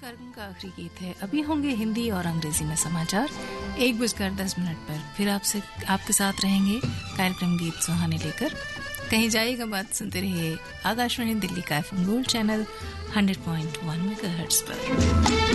कार्यक्रम का आखिरी गीत है। अभी होंगे हिंदी और अंग्रेजी में समाचार 1:10 पर। फिर आपके साथ रहेंगे कार्यक्रम गीत सुहाने लेकर। कहीं जाइएगा बात, सुनते रहिए आकाशवाणी दिल्ली का FM गोल्ड चैनल 100.1 मेगाहर्ट्ज पर।